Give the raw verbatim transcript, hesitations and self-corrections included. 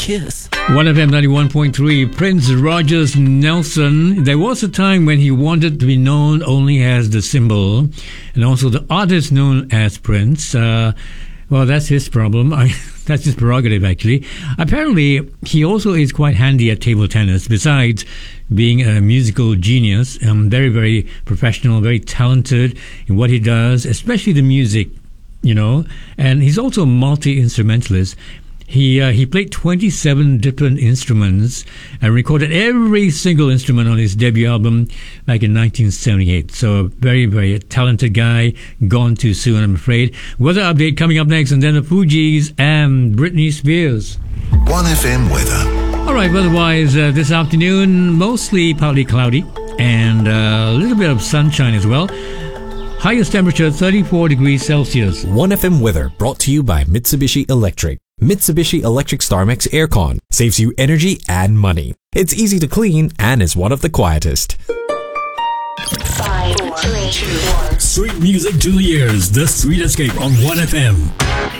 kiss. one F M ninety-one point three, Prince Rogers Nelson. There was a time when he wanted to be known only as the symbol and also the artist known as Prince. Uh, well, that's his problem. I, that's his prerogative, actually. Apparently, he also is quite handy at table tennis, besides being a musical genius. Um, very, very professional, very talented in what he does, especially the music, you know. And he's also a multi-instrumentalist. He uh, he played twenty-seven different instruments and recorded every single instrument on his debut album back in nineteen seventy-eight. So a very, very talented guy, gone too soon, I'm afraid. Weather update coming up next, and then the Fugees and Britney Spears. one F M weather. All right, weather-wise, uh, this afternoon, mostly partly cloudy and uh, a little bit of sunshine as well. Highest temperature, thirty-four degrees Celsius. one F M weather brought to you by Mitsubishi Electric. Mitsubishi Electric StarMax Aircon saves you energy and money. It's easy to clean and is one of the quietest. Five, four, three, two, one. Sweet music to the ears. The Sweet Escape on one F M.